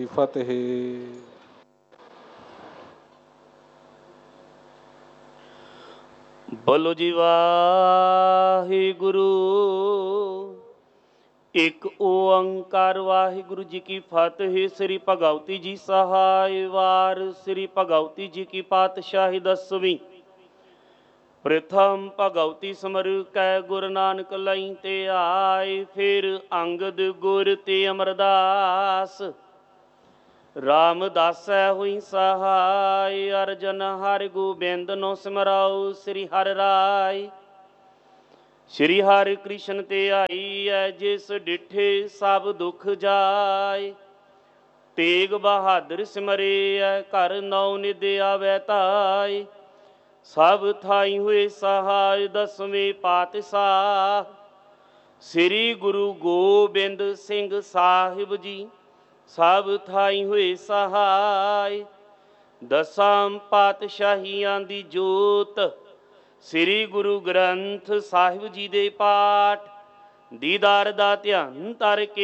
ਫਤਿਹ। ਬੋਲੋ ਜੀ ਵਾਹਿਗੁਰੂ। ਇੱਕ ਓੰਕਾਰ ਵਾਹਿਗੁਰੂ ਜੀ ਕੀ ਫਤਿਹ। ਸ੍ਰੀ ਭਗਵਤੀ ਜੀ ਸਹਾਇ ਵਾਰ। ਸ੍ਰੀ ਭਗਵਤੀ ਜੀ ਕੀ ਪਾਤਸ਼ਾਹੀ 10ਵੀਂ। ਪ੍ਰਥਮ ਭਗਵਤੀ ਸਿਮਰ ਕੈ ਗੁਰੂ ਨਾਨਕ ਲਈ ਤੇ ਆਏ। ਫਿਰ ਅੰਗਦ ਗੁਰ ਤੇ ਅਮਰਦਾਸ। ਰਾਮਦਾਸੈ ਹੋਈ ਸਹਾਇ। ਅਰਜਨ ਹਰਿ ਗੋਬਿੰਦ ਨੋ ਸਿਮਰਾਉ। ਸ੍ਰੀ ਹਰਿ ਰਾਇ ਸ੍ਰੀ ਹਰਿ ਕ੍ਰਿਸ਼ਨ ਤੇ ਆਈ ਐ। ਜਿਸ ਡਿਠੇ ਸਭ ਦੁਖ ਜਾਏ। ਤੇਗ ਬਹਾਦਰ ਸਿਮਰੇ ਐ। ਘਰ ਨੌ ਨਿਧ ਆਵੈ ਤਾਈ। ਸਭ ਥਾਈ ਹੋਏ ਸਹਾਇ। 10ਵੇਂ ਪਾਤਸ਼ਾਹ ਸ੍ਰੀ ਗੁਰੂ ਗੋਬਿੰਦ ਸਿੰਘ ਸਾਹਿਬ ਜੀ। ਸਭ ਥਾਈ ਹੋਏ ਸਹਾਇ। 10 ਪਾਤਸ਼ਾਹੀਆਂ ਦੀ ਜੋਤ। ਸ੍ਰੀ ਗੁਰੂ ਗ੍ਰੰਥ ਸਾਹਿਬ ਜੀ ਦੇ ਪਾਠ ਦੀਦਾਰ ਦਾ ਧਿਆਨ ਧਰ ਕੇ